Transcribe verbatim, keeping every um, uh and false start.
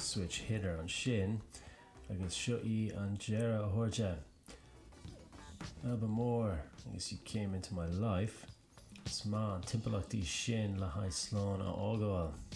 switch hitter an sin agus seo í an Jera Horja. Alba more, I guess you came into my life. Smá an timpachtaí sin le haid slán a ágáil.